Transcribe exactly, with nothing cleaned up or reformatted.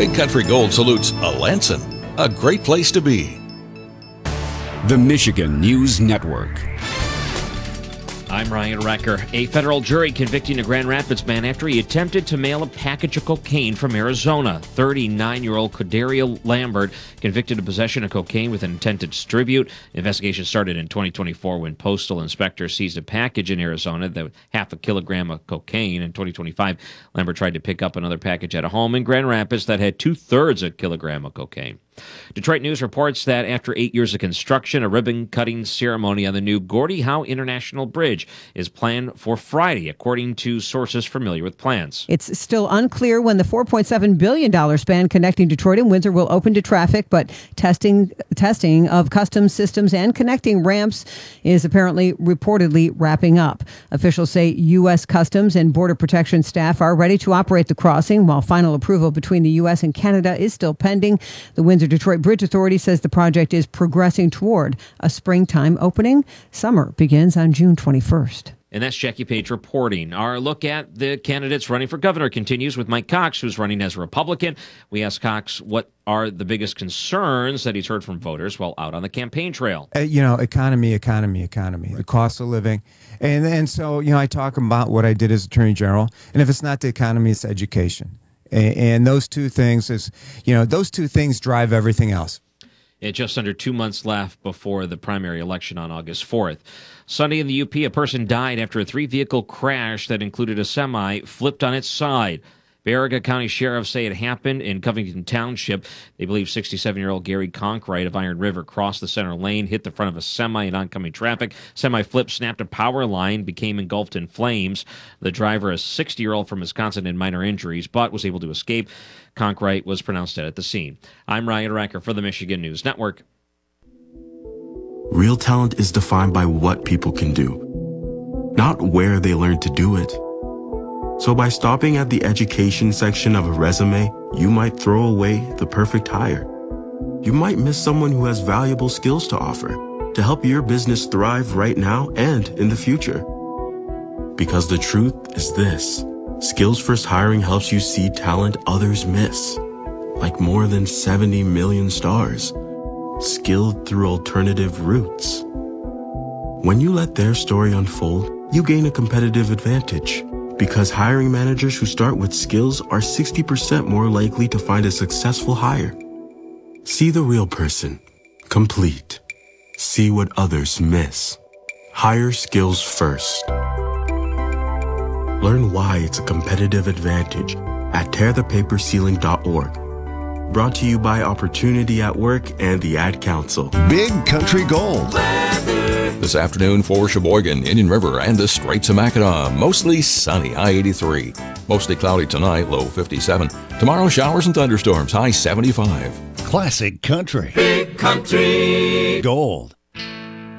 Big Country Gold salutes Alanson, a great place to be. The Michigan News Network. I'm Ryan Recker. A federal jury convicting a Grand Rapids man after he attempted to mail a package of cocaine from Arizona. thirty-nine-year-old Cordelia Lambert convicted of possession of cocaine with an intent to distribute. The investigation started in twenty twenty-four when postal inspectors seized a package in Arizona that was half a kilogram of cocaine. In twenty twenty-five, Lambert tried to pick up another package at a home in Grand Rapids that had two-thirds a kilogram of cocaine. Detroit News reports that after eight years of construction, a ribbon-cutting ceremony on the new Gordie Howe International Bridge is planned for Friday, according to sources familiar with plans. It's still unclear when the four point seven billion dollars span connecting Detroit and Windsor will open to traffic, but testing testing of customs systems and connecting ramps is apparently reportedly wrapping up. Officials say U S. Customs and Border Protection staff are ready to operate the crossing, while final approval between the U S and Canada is still pending. The Windsor-Detroit Bridge Authority says the project is progressing toward a springtime opening. Summer begins on June twenty-first. And that's Jackie Page reporting. Our look at the candidates running for governor continues with Mike Cox, who's running as a Republican. We asked Cox what are the biggest concerns that he's heard from voters while out on the campaign trail. Uh, you know, economy, economy, economy, right. The cost of living. And, and so, you know, I talk about what I did as Attorney General. And if it's not the economy, it's education. And, and those two things is, you know, those two things drive everything else. It's just under two months left before the primary election on August fourth. Sunday in the U P, a person died after a three-vehicle crash that included a semi flipped on its side. Baraga County sheriffs say it happened in Covington Township. They believe sixty-seven-year-old Gary Conkright of Iron River crossed the center lane, hit the front of a semi in oncoming traffic. Semi flip snapped a power line, became engulfed in flames. The driver, a sixty-year-old from Wisconsin, had minor injuries, but was able to escape. Conkright was pronounced dead at the scene. I'm Ryan Recker for the Michigan News Network. Real talent is defined by what people can do, not where they learn to do it. So by stopping at the education section of a resume, you might throw away the perfect hire. You might miss someone who has valuable skills to offer to help your business thrive right now and in the future. Because the truth is this: Skills First Hiring helps you see talent others miss, like more than seventy million stars, skilled through alternative routes. When you let their story unfold, you gain a competitive advantage. Because hiring managers who start with skills are sixty percent more likely to find a successful hire. See the real person. Complete. See what others miss. Hire skills first. Learn why it's a competitive advantage at tear the paper ceiling dot org. Brought to you by Opportunity at Work and the Ad Council. Big Country Gold. This afternoon for Sheboygan, Indian River, and the Straits of Mackinac. Mostly sunny, high eighty-three. Mostly cloudy tonight, low fifty-seven. Tomorrow, showers and thunderstorms, high seventy-five. Classic Country. Big Country Gold.